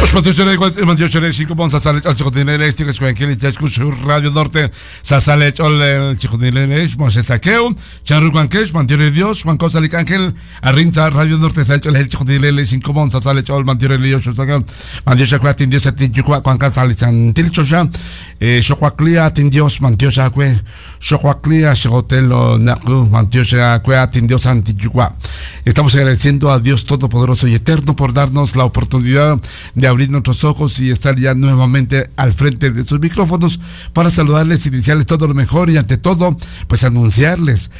Radio Norte, Sasale Chol, Chicotilenes, Moses Saqueo, Charru Juanquesh, Mantiore Dios, Juan Cosa Licángel, Arrinza, Radio Norte, Sacho, el Chicotilenes, 5 Bon, Sasale Chol, Mantiore Dios, Saqueo, Mandiosa Quatin Dios, Atinjuqua, Juan Casalizan, Tilchocha, Shoquaclia, Tindios, Mantiosa Que, Shoquaclia, Shotelo, Naku, Mantiosa Que, Tindios, Antijuqua. Estamos agradeciendo a Dios Todopoderoso y Eterno por darnos la oportunidad de abrir nuestros ojos y estar ya nuevamente al frente de sus micrófonos para saludarles y desearles todo lo mejor y ante todo, pues anunciarles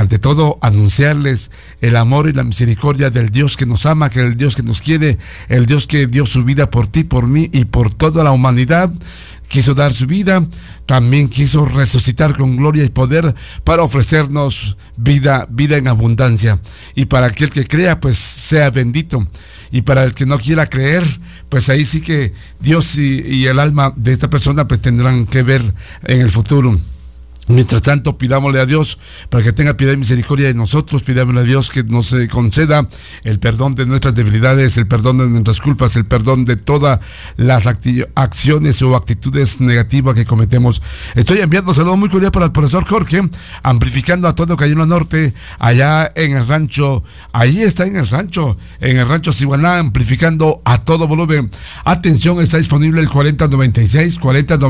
el amor y la misericordia del Dios que nos ama, que el Dios que nos quiere, el Dios que dio su vida por ti, por mí y por toda la humanidad. Quiso dar su vida, también quiso resucitar con gloria y poder para ofrecernos vida en abundancia. Y para aquel que crea, pues sea bendito. Y para el que no quiera creer, pues ahí sí que Dios y el alma de esta persona pues tendrán que ver en el futuro. Mientras tanto, pidámosle a Dios para que tenga piedad y misericordia de nosotros, pidámosle a Dios que nos conceda el perdón de nuestras debilidades, el perdón de nuestras culpas, el perdón de todas las acciones o actitudes negativas que cometemos. Estoy enviando un saludo muy cordial para el profesor Jorge, amplificando a todo Cayuno Norte, allá en el rancho, ahí está en el rancho Siguaná, amplificando a todo volumen. Atención, está disponible el 4096,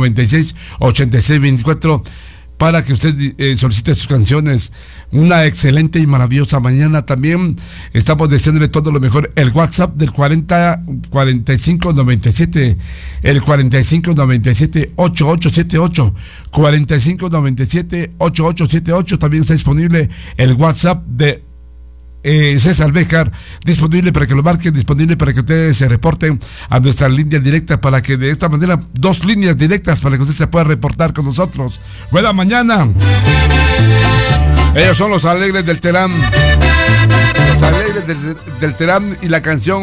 8624, para que usted solicite sus canciones. Una excelente y maravillosa mañana. También estamos deseándole todo lo mejor. El WhatsApp del 4597, el 4597-8878, 4597-8878. También está disponible el WhatsApp de César Béjar, disponible para que lo marquen, disponible para que ustedes se reporten a nuestra línea directa, para que de esta manera, 2 líneas directas para que usted se pueda reportar con nosotros. Buena mañana. Ellos son los Alegres del Terán. Los Alegres del Terán y la canción